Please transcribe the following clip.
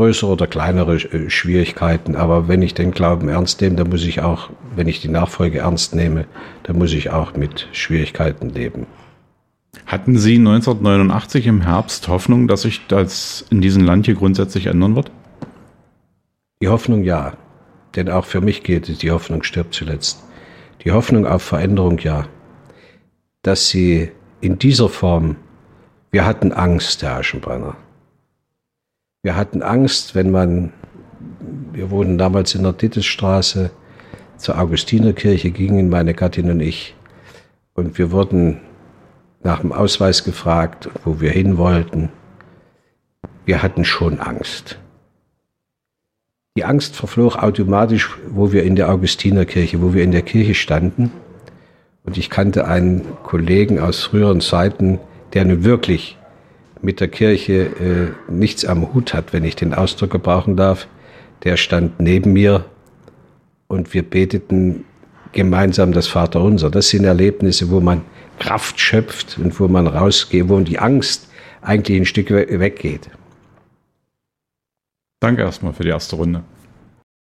größere oder kleinere Schwierigkeiten. Aber wenn ich den Glauben ernst nehme, dann muss ich auch, wenn ich die Nachfolge ernst nehme, dann muss ich auch mit Schwierigkeiten leben. Hatten Sie 1989 im Herbst Hoffnung, dass sich das in diesem Land hier grundsätzlich ändern wird? Die Hoffnung ja. Denn auch für mich gilt es, die Hoffnung stirbt zuletzt. Die Hoffnung auf Veränderung ja. Dass sie in dieser Form, wir hatten Angst, Herr Aschenbrenner. Wir hatten Angst, wir wohnten damals in der Dittesstraße, zur Augustinerkirche gingen meine Gattin und ich. Und wir wurden nach dem Ausweis gefragt, wo wir hin wollten. Wir hatten schon Angst. Die Angst verflog automatisch, wo wir in der Augustinerkirche, wo wir in der Kirche standen. Und ich kannte einen Kollegen aus früheren Zeiten, der nun wirklich mit der Kirche nichts am Hut hat, wenn ich den Ausdruck gebrauchen darf. Der stand neben mir und wir beteten gemeinsam das Vaterunser. Das sind Erlebnisse, wo man Kraft schöpft und wo man rausgeht, wo die Angst eigentlich ein Stück weggeht. Danke erstmal für die erste Runde.